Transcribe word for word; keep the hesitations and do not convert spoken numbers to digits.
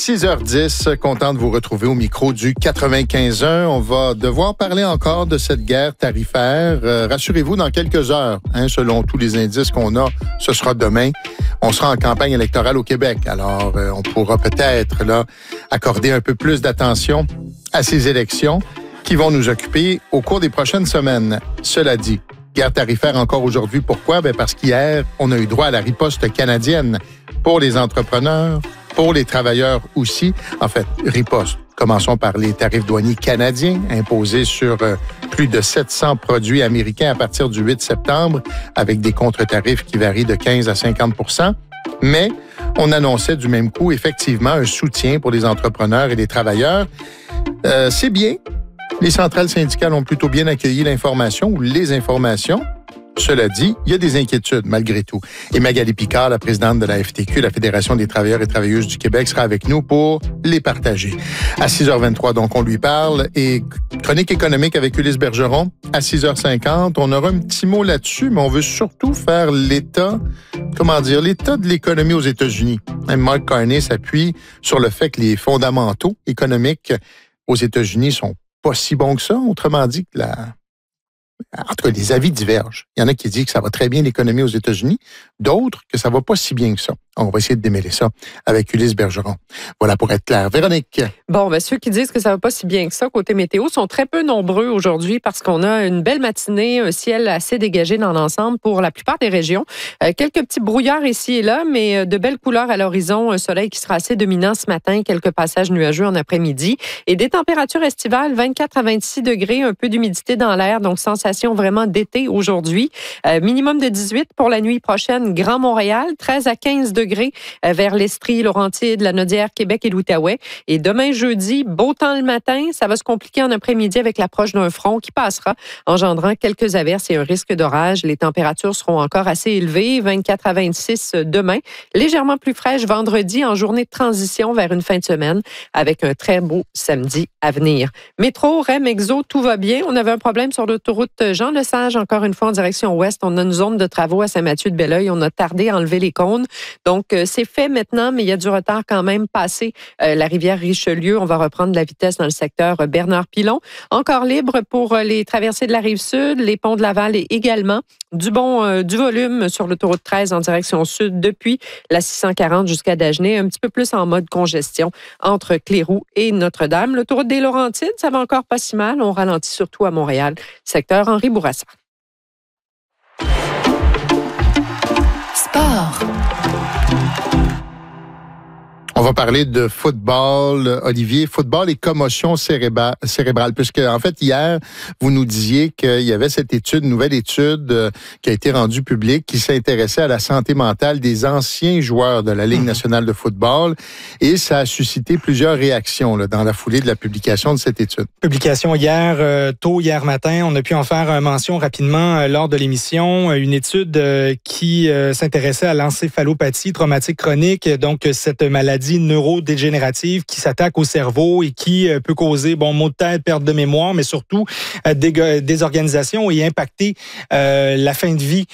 six heures dix, content de vous retrouver au micro du quatre-vingt-quinze un. On va devoir parler encore de cette guerre tarifaire. Euh, rassurez-vous, dans quelques heures, hein, selon tous les indices qu'on a, ce sera demain. On sera en campagne électorale au Québec. Alors, euh, on pourra peut-être là accorder un peu plus d'attention à ces élections qui vont nous occuper au cours des prochaines semaines. Cela dit, guerre tarifaire encore aujourd'hui. Pourquoi? Bien parce qu'hier, on a eu droit à la riposte canadienne pour les entrepreneurs, pour les travailleurs aussi. En fait, riposte. Commençons par les tarifs douaniers canadiens imposés sur euh, plus de sept cents produits américains à partir du huit septembre, avec des contre-tarifs qui varient de quinze à cinquante pour cent. Mais on annonçait du même coup, effectivement, un soutien pour les entrepreneurs et les travailleurs. Euh, c'est bien. Les centrales syndicales ont plutôt bien accueilli l'information ou les informations. Cela dit, il y a des inquiétudes malgré tout. Et Magali Picard, la présidente de la F T Q, la Fédération des travailleurs et travailleuses du Québec, sera avec nous pour les partager. À six heures vingt-trois, donc, on lui parle. Et chronique économique avec Ulysse Bergeron. À six heures cinquante, on aura un petit mot là-dessus, mais on veut surtout faire l'état, comment dire, l'état de l'économie aux États-Unis. Même Mark Carney s'appuie sur le fait que les fondamentaux économiques aux États-Unis sont pas si bons que ça. Autrement dit, que la... En tout cas, les avis divergent. Il y en a qui disent que ça va très bien l'économie aux États-Unis, d'autres que ça va pas si bien que ça. On va essayer de démêler ça avec Ulysse Bergeron. Voilà pour être clair. Véronique. Bon, ben ceux qui disent que ça va pas si bien que ça côté météo sont très peu nombreux aujourd'hui parce qu'on a une belle matinée, un ciel assez dégagé dans l'ensemble pour la plupart des régions. Euh, quelques petits brouillards ici et là, mais de belles couleurs à l'horizon, un soleil qui sera assez dominant ce matin, quelques passages nuageux en après-midi et des températures estivales vingt-quatre à vingt-six degrés, un peu d'humidité dans l'air, donc sensation vraiment d'été aujourd'hui. Euh, minimum de dix-huit pour la nuit prochaine, Grand Montréal, treize à quinze degrés vers l'Estrie, Laurentides, la Nodière, Québec et l'Outaouais. Et demain, jeudi, beau temps le matin. Ça va se compliquer en après-midi avec l'approche d'un front qui passera, engendrant quelques averses et un risque d'orage. Les températures seront encore assez élevées, vingt-quatre à vingt-six demain. Légèrement plus fraîche vendredi en journée de transition vers une fin de semaine avec un très beau samedi à venir. Métro, R E M, Exo, tout va bien. On avait un problème sur l'autoroute Jean-Lesage, encore une fois en direction ouest. On a une zone de travaux à Saint-Mathieu-de-Belleuil. On a tardé à enlever les cônes. Donc, Donc, c'est fait maintenant, mais il y a du retard quand même passé euh, la rivière Richelieu. On va reprendre la vitesse dans le secteur Bernard-Pilon. Encore libre pour les traversées de la Rive-Sud, les ponts de Laval et également du bon euh, du volume sur l'autoroute treize en direction sud depuis la six cent quarante jusqu'à Dagenais. Un petit peu plus en mode congestion entre Cléroux et Notre-Dame. L'autoroute des Laurentides, ça va encore pas si mal. On ralentit surtout à Montréal, secteur Henri Bourassa. Sport. On va parler de football, Olivier. Football et commotion cérébrale, cérébrale puisque, en fait, hier, vous nous disiez qu'il y avait cette étude, nouvelle étude euh, qui a été rendue publique, qui s'intéressait à la santé mentale des anciens joueurs de la Ligue nationale de football. Et ça a suscité plusieurs réactions là, dans la foulée de la publication de cette étude. Publication hier, euh, tôt hier matin. On a pu en faire euh, mention rapidement euh, lors de l'émission. Une étude euh, qui euh, s'intéressait à l'encéphalopathie traumatique chronique, donc cette maladie neurodégénérative qui s'attaque au cerveau et qui peut causer bon maux de tête, perte de mémoire, mais surtout euh, des désorganisation et impacter euh, la fin de vie